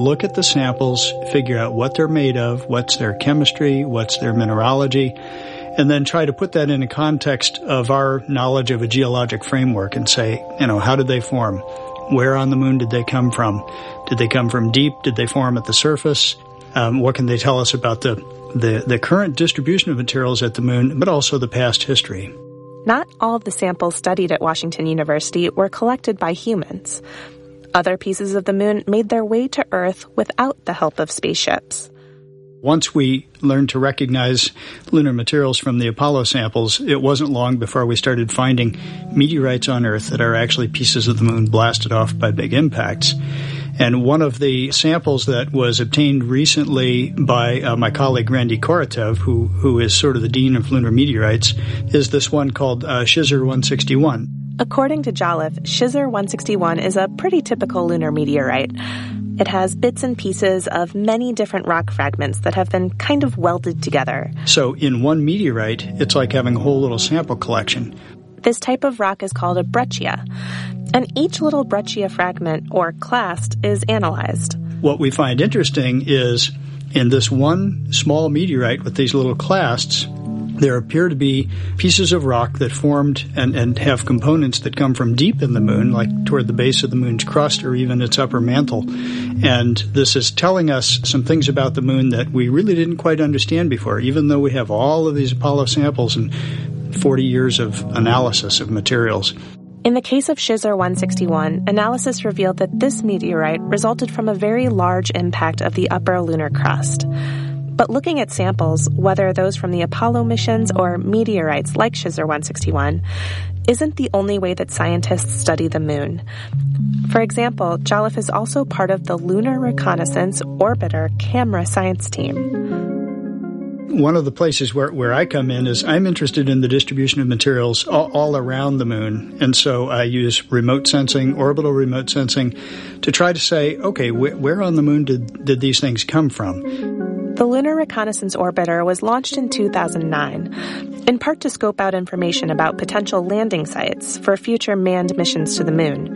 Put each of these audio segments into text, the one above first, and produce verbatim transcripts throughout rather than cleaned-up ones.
Look at the samples, figure out what they're made of, what's their chemistry, what's their mineralogy, and then try to put that in a context of our knowledge of a geologic framework and say, you know, how did they form? Where on the moon did they come from? Did they come from deep? Did they form at the surface? Um, what can they tell us about the, the, the current distribution of materials at the moon, but also the past history? Not all of the samples studied at Washington University were collected by humans. Other pieces of the moon made their way to Earth without the help of spaceships. Once we learned to recognize lunar materials from the Apollo samples, it wasn't long before we started finding meteorites on Earth that are actually pieces of the moon blasted off by big impacts. And one of the samples that was obtained recently by uh, my colleague Randy Korotev, who, who is sort of the dean of lunar meteorites, is this one called uh, Shizr one sixty-one. According to Jolliffe, Shizr one sixty-one is a pretty typical lunar meteorite. It has bits and pieces of many different rock fragments that have been kind of welded together. So in one meteorite, it's like having a whole little sample collection. This type of rock is called a breccia, and each little breccia fragment, or clast, is analyzed. What we find interesting is in this one small meteorite with these little clasts, there appear to be pieces of rock that formed and, and have components that come from deep in the moon, like toward the base of the moon's crust or even its upper mantle. And this is telling us some things about the moon that we really didn't quite understand before, even though we have all of these Apollo samples and forty years of analysis of materials. In the case of Shizr one sixty-one, analysis revealed that this meteorite resulted from a very large impact of the upper lunar crust. But looking at samples, whether those from the Apollo missions or meteorites like Shizr one sixty-one, isn't the only way that scientists study the moon. For example, Jolliffe is also part of the Lunar Reconnaissance Orbiter Camera Science Team. One of the places where, where I come in is I'm interested in the distribution of materials all, all around the moon. And so I use remote sensing, orbital remote sensing, to try to say, okay, wh- where on the moon did, did these things come from? The Lunar Reconnaissance Orbiter was launched in two thousand nine, in part to scope out information about potential landing sites for future manned missions to the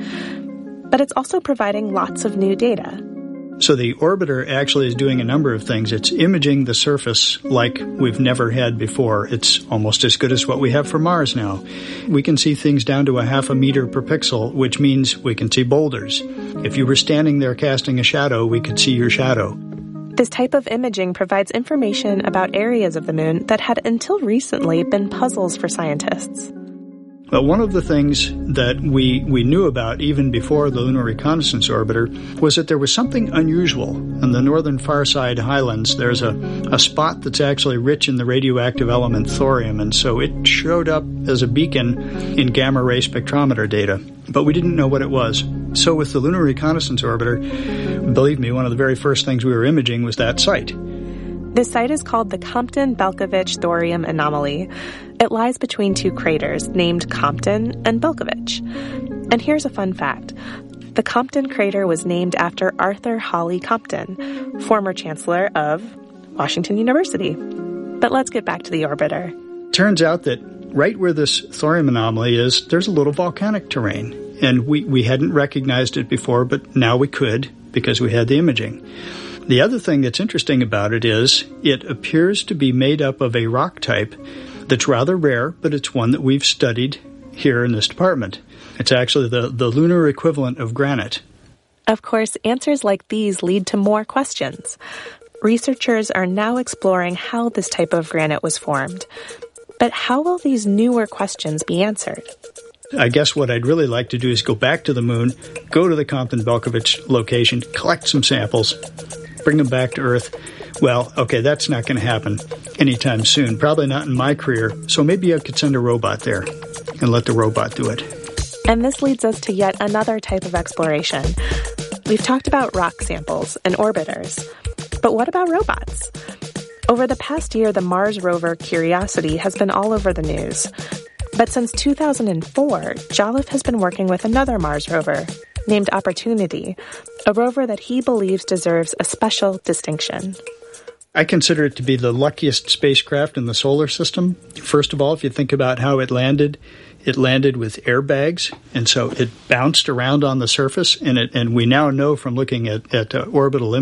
moon. But it's also providing lots of new data. So the orbiter actually is doing a number of things. It's imaging the surface like we've never had before. It's almost as good as what we have for Mars now. We can see things down to a half a meter per pixel, which means we can see boulders. If you were standing there casting a shadow, we could see your shadow. This type of imaging provides information about areas of the moon that had until recently been puzzles for scientists. But one of the things that we, we knew about even before the Lunar Reconnaissance Orbiter was that there was something unusual. On the northern far side highlands, there's a, a spot that's actually rich in the radioactive element thorium, and so it showed up as a beacon in gamma-ray spectrometer data. But we didn't know what it was. So with the Lunar Reconnaissance Orbiter, believe me, one of the very first things we were imaging was that site. This site is called the Compton-Belkovich Thorium Anomaly. It lies between two craters named Compton and Belkovich. And here's a fun fact. The Compton crater was named after Arthur Holly Compton, former chancellor of Washington University. But let's get back to the orbiter. Turns out that right where this thorium anomaly is, there's a little volcanic terrain. And we, we hadn't recognized it before, but now we could because we had the imaging. The other thing that's interesting about it is it appears to be made up of a rock type that's rather rare, but it's one that we've studied here in this department. It's actually the, the lunar equivalent of granite. Of course, answers like these lead to more questions. Researchers are now exploring how this type of granite was formed. But how will these newer questions be answered? I guess what I'd really like to do is go back to the moon, go to the Compton-Belkovich location, collect some samples, bring them back to Earth. Well, okay, that's not going to happen anytime soon, probably not in my career, so maybe I could send a robot there and let the robot do it. And this leads us to yet another type of exploration. We've talked about rock samples and orbiters, but what about robots? Over the past year, the Mars rover Curiosity has been all over the news. But since two thousand four, Jolliffe has been working with another Mars rover, named Opportunity, a rover that he believes deserves a special distinction. I consider it to be the luckiest spacecraft in the solar system. First of all, if you think about how it landed, it landed with airbags, and so it bounced around on the surface, and it, and we now know from looking at, at uh, orbital images